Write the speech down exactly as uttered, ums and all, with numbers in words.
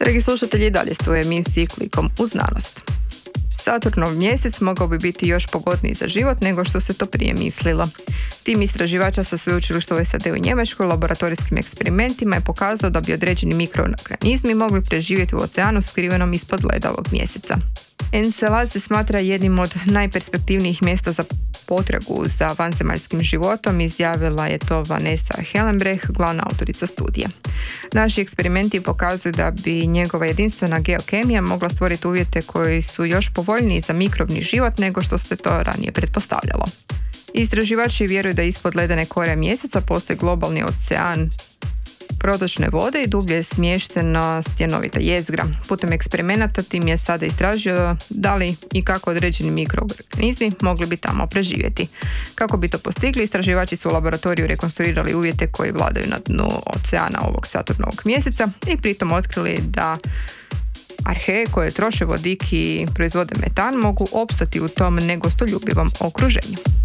Dragi slušatelji, i dalje ste u emisiji Klikom u znanost. Saturnov mjesec mogao bi biti još pogodniji za život nego što se to prije mislilo. Tim istraživača sa sveučilišta u S A D u Njemačkoj laboratorijskim eksperimentima je pokazao da bi određeni mikroorganizmi mogli preživjeti u oceanu skrivenom ispod leda ovog mjeseca. Encelad se smatra jednim od najperspektivnijih mjesta za potragu za vanzemaljskim životom, izjavila je to Vanessa Hellenbrech, glavna autorica studija. Naši eksperimenti pokazuju da bi njegova jedinstvena geokemija mogla stvoriti uvjete koji su još povoljniji za mikrobni život nego što se to ranije pretpostavljalo. Istraživači vjeruju da ispod ledene kore mjeseca postoji globalni ocean protočne vode i dublje je smještena stjenovita jezgra. Putem eksperimenata tim je sada istražio da li i kako određeni mikroorganizmi mogli bi tamo preživjeti. Kako bi to postigli, istraživači su u laboratoriju rekonstruirali uvjete koji vladaju na dnu oceana ovog Saturnovog mjeseca i pritom otkrili da arheje koje troše vodik i proizvode metan mogu opstati u tom negostoljubivom okruženju.